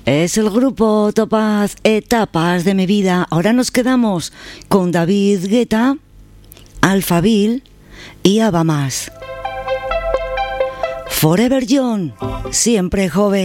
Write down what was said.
Es el grupo Topaz, Etapas de mi vida. Ahora nos quedamos con David Guetta, Alphaville y Ava Max. Forever Young, siempre joven.